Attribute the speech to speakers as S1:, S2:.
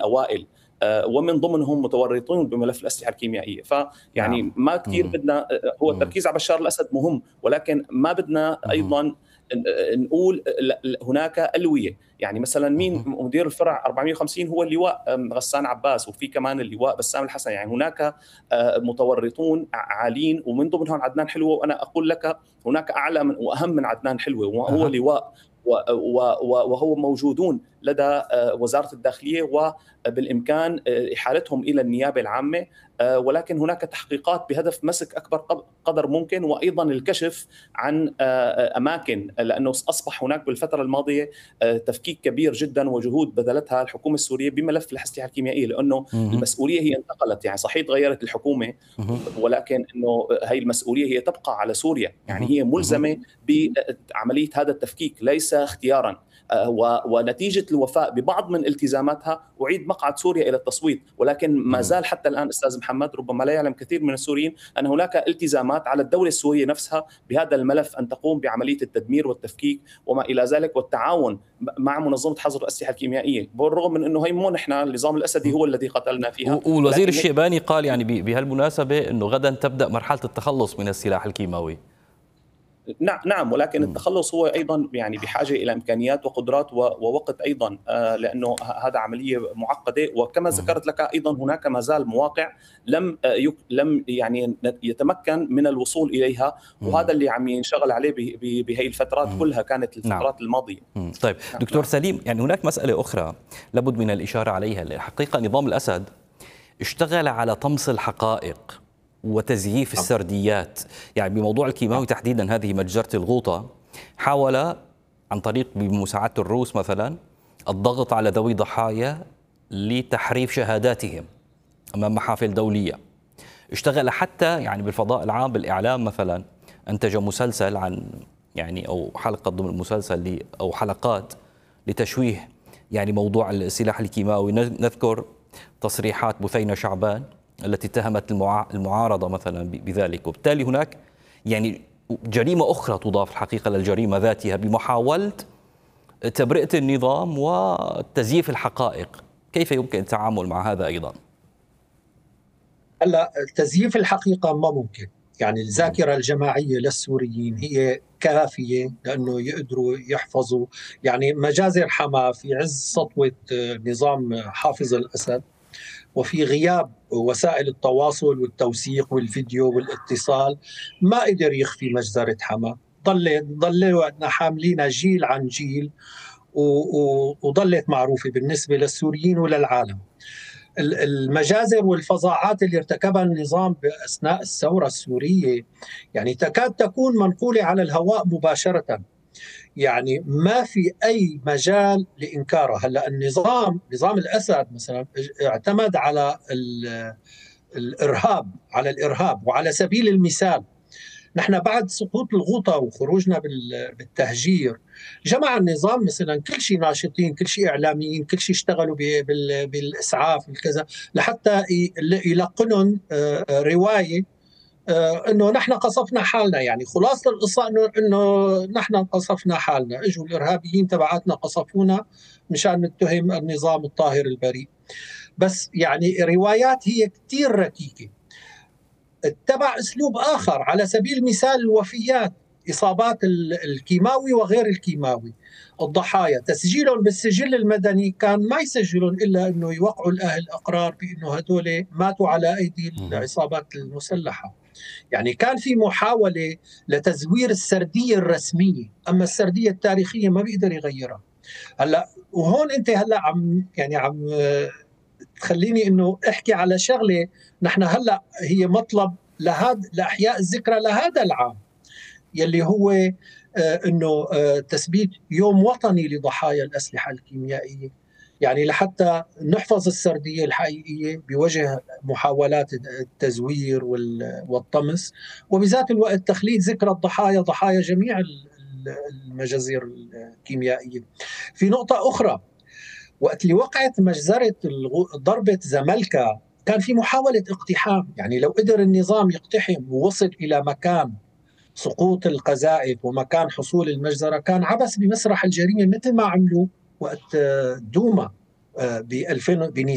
S1: الأوائل، ومن ضمنهم متورطون بملف الأسلحة الكيميائية. فيعني ما كثير بدنا، هو التركيز على بشار الأسد مهم، ولكن ما بدنا أيضا نقول هناك ألوية. يعني مثلا مين مدير الفرع 450 هو اللواء غسان عباس، وفي كمان اللواء بسام الحسن. يعني هناك متورطون عالين، ومن ضمنهم عدنان حلوة. وأنا أقول لك هناك أعلى وأهم من عدنان حلوة، وهو لواء، وهو موجودون لدى وزارة الداخلية، وبالإمكان إحالتهم إلى النيابة العامة. ولكن هناك تحقيقات بهدف مسك أكبر قدر ممكن، وأيضا الكشف عن أماكن، لأنه أصبح هناك بالفترة الماضية تفكيك كبير جدا وجهود بذلتها الحكومة السورية بملف الأسلحة الكيميائية، لأنه المسؤولية هي انتقلت. يعني صحيح تغيرت الحكومة، ولكن إنه هي المسؤولية هي تبقى على سوريا. يعني هي ملزمة بعملية هذا التفكيك، ليس اختيارا. ونتيجة الوفاء ببعض من التزاماتها أعيد مقعد سوريا إلى التصويت. ولكن ما زال حتى الآن أستاذ محمد، ربما لا يعلم كثير من السوريين، أن هناك التزامات على الدولة السورية نفسها بهذا الملف، أن تقوم بعملية التدمير والتفكيك وما إلى ذلك، والتعاون مع منظمة حظر الأسلحة الكيميائية، بالرغم من أنه هي مو نحن النظام الأسدي هو الذي قتلنا فيها.
S2: والوزير الشيباني قال يعني بهالمناسبة أنه غدا تبدأ مرحلة التخلص من السلاح الكيماوي.
S1: نعم، ولكن التخلص هو أيضا يعني بحاجة إلى إمكانيات وقدرات ووقت أيضا، لأنه هذا عملية معقدة. وكما ذكرت لك أيضا هناك ما زال مواقع لم يعني يتمكن من الوصول إليها، وهذا اللي عم ينشغل عليه بهي الفترات كلها، كانت الفترات الماضية.
S2: طيب دكتور سليم، يعني هناك مسألة أخرى لابد من الإشارة عليها. الحقيقة نظام الأسد اشتغل على طمس الحقائق وتزييف السرديات. يعني بموضوع الكيماوي تحديدا، هذه متجرة الغوطة، حاول عن طريق بمساعدة الروس مثلا الضغط على ذوي ضحايا لتحريف شهاداتهم أمام محافل دولية. اشتغل حتى يعني بالفضاء العام بالإعلام، مثلا أنتج مسلسل عن يعني أو حلقة ضمن المسلسل أو حلقات لتشويه يعني موضوع السلاح الكيماوي. نذكر تصريحات بثينة شعبان التي اتهمت المعارضة مثلا بذلك. وبالتالي هناك يعني جريمة أخرى تضاف الحقيقة للجريمة ذاتها بمحاولة تبرئة النظام وتزييف الحقائق. كيف يمكن التعامل مع هذا أيضا؟
S3: هلا تزييف الحقيقة ما ممكن. يعني الذاكرة الجماعية للسوريين هي كافية لأنه يقدروا يحفظوا يعني مجازر حما في عز سطوة نظام حافظ الأسد، وفي غياب وسائل التواصل والتوثيق والفيديو والاتصال، ما قدر يخفي مجزرة حما. ضلوا حاملين جيل عن جيل، وظلت معروفة بالنسبة للسوريين وللعالم. المجازر والفظاعات اللي ارتكبها النظام أثناء الثورة السورية يعني تكاد تكون منقولة على الهواء مباشرة. يعني ما في أي مجال لإنكارها. هلا نظام الأسد مثلا اعتمد على الإرهاب. وعلى سبيل المثال نحن بعد سقوط الغوطة وخروجنا بالتهجير، جمع النظام مثلا كل شيء ناشطين، كل شيء إعلاميين، كل شيء اشتغلوا بالإسعاف والكذا، لحتى يلقنهم رواية انه نحن قصفنا حالنا. يعني خلاصه القصه انه نحن قصفنا حالنا، اجوا الارهابيين تبعاتنا قصفونا مشان نتهم النظام الطاهر البريء. بس يعني روايات هي كثير ركيكه. اتبع اسلوب اخر، على سبيل المثال الوفيات، اصابات الكيماوي وغير الكيماوي، الضحايا، تسجيلهم بالسجل المدني كان ما يسجلون الا انه يوقعوا الاهل اقرار بانه هدول ماتوا على ايدي العصابات المسلحه. يعني كان في محاولة لتزوير السردية الرسمية، أما السردية التاريخية ما بيقدر يغيرها. هلا وهون أنت هلا عم تخليني إنه أحكي على شغلة. نحن هلا هي مطلب لإحياء الذكرى لهذا العام، يلي هو إنه تثبيت يوم وطني لضحايا الأسلحة الكيميائية، يعني لحتى نحفظ السردية الحقيقية بوجه محاولات التزوير والطمس، وبذات الوقت تخليد ذكرى الضحايا، ضحايا جميع المجازر الكيميائية. في نقطة أخرى، وقت اللي وقعت مجزرة ضربة زملكا كان في محاولة اقتحام. يعني لو قدر النظام يقتحم ووصل إلى مكان سقوط القذائف ومكان حصول المجزرة، كان عبث بمسرح الجريمة مثل ما عملوا وقت دوما ب 2000